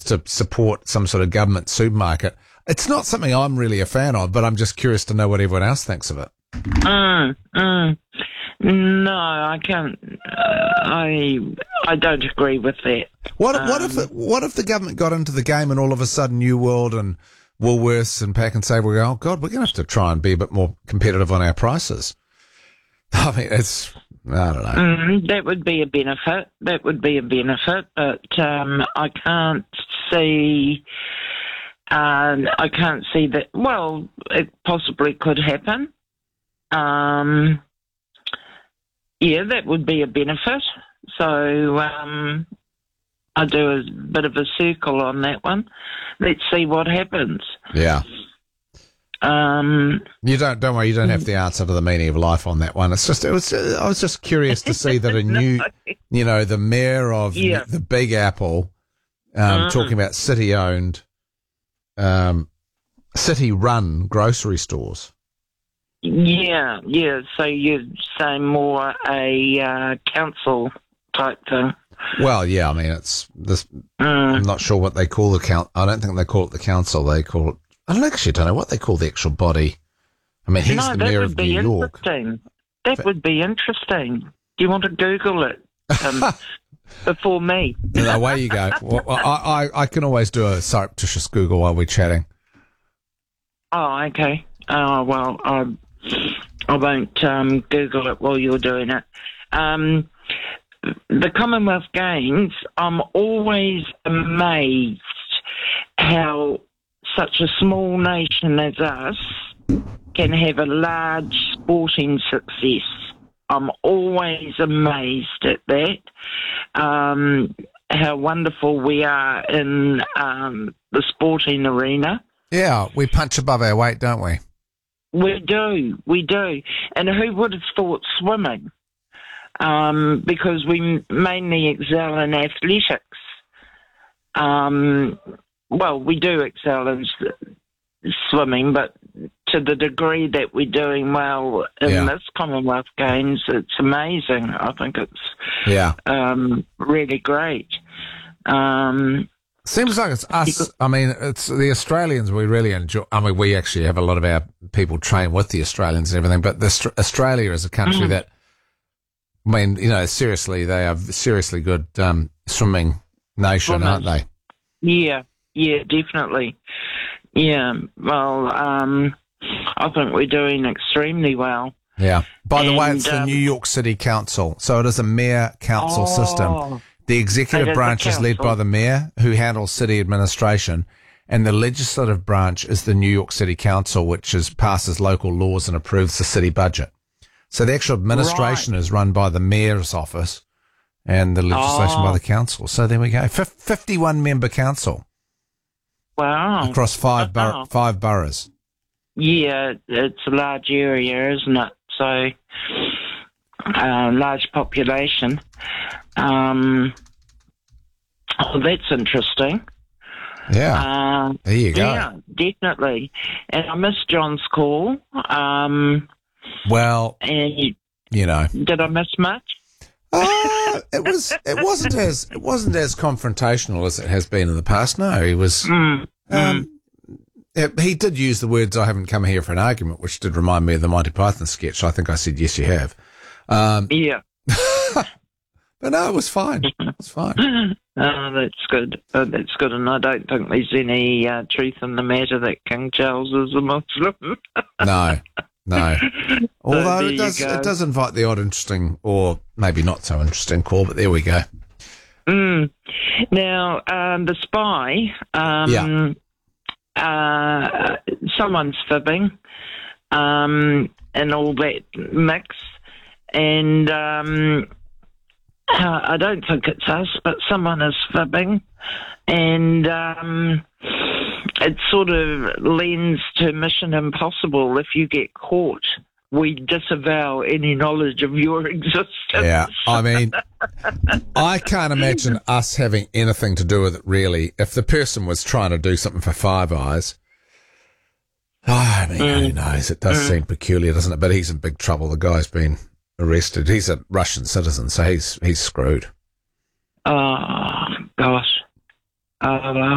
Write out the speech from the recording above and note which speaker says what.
Speaker 1: just to support some sort of government supermarket. It's not something I'm really a fan of, but I'm just curious to know what everyone else thinks of it.
Speaker 2: No, I can't. I don't agree with that.
Speaker 1: What if the government got into the game and all of a sudden New World and Woolworths and Pack and Save will go, oh God, we're going to have to try and be a bit more competitive on our prices. I mean, I don't know.
Speaker 2: That would be a benefit. But I can't see. I can't see that. Well, it possibly could happen. Yeah, that would be a benefit. So I do a bit of a circle on that one. Let's see what happens.
Speaker 1: Yeah. Don't worry, you don't have the answer to the meaning of life on that one. I was just curious to see that a new, the mayor of the Big Apple, talking about city-owned, city-run grocery stores.
Speaker 2: Yeah. So you'd say more a council type thing.
Speaker 1: Well, yeah. I mean, it's this. I'm not sure what they call the council. I don't think they call it the council. They call it. I don't know what they call the actual body. I mean, he's the mayor of New York.
Speaker 2: That would be interesting. Do you want to Google it before me?
Speaker 1: No, away you go. Well, I can always do a surreptitious Google while we're chatting.
Speaker 2: Oh, okay. Well, I won't Google it while you're doing it. The Commonwealth Games, I'm always amazed how such a small nation as us can have a large sporting success. I'm always amazed at that. How wonderful we are in the sporting arena.
Speaker 1: Yeah, we punch above our weight, don't we?
Speaker 2: We do. And who would have thought swimming? Because we mainly excel in athletics. Well, we do excel in swimming, but to the degree that we're doing well in this Commonwealth Games, it's amazing. I think it's really great.
Speaker 1: Seems like it's us. I mean, it's the Australians we really enjoy. I mean, we actually have a lot of our people train with the Australians and everything, but Australia is a country that, I mean, seriously, they are seriously good swimming nation, aren't they?
Speaker 2: Yeah, definitely. Yeah, well, I think we're doing extremely well.
Speaker 1: Yeah. By the way, it's the New York City Council, so it is a mayor-council system. The executive branch is led by the mayor, who handles city administration, and the legislative branch is the New York City Council, which passes local laws and approves the city budget. So the actual administration is run by the mayor's office and the legislation by the council. So there we go. 51-member council.
Speaker 2: Wow.
Speaker 1: Across five boroughs.
Speaker 2: Yeah, it's a large area, isn't it? So, large population. That's interesting.
Speaker 1: Yeah. There you go.
Speaker 2: Yeah, definitely. And I missed John's call.
Speaker 1: Well,
Speaker 2: and did I miss much?
Speaker 1: It wasn't as confrontational as it has been in the past. No, he was. He did use the words, "I haven't come here for an argument," which did remind me of the Monty Python sketch. I think I said, "Yes, you have."
Speaker 2: Yeah.
Speaker 1: But no, it was fine. It's fine.
Speaker 2: That's good. That's good. And I don't think there's any truth in the matter that King Charles is a Muslim. No. Although it does invite the odd interesting, or maybe not so interesting call, but there we go. Now, the spy, someone's fibbing, and all that mix. And I don't think it's us, but someone is fibbing. And it sort of lends to Mission Impossible. If you get caught, we disavow any knowledge of your existence.
Speaker 1: Yeah, I mean, I can't imagine us having anything to do with it, really. If the person was trying to do something for Five Eyes, I mean, who knows? It does seem peculiar, doesn't it? But he's in big trouble. The guy's been arrested. He's a Russian citizen, so he's screwed.
Speaker 2: Oh, gosh.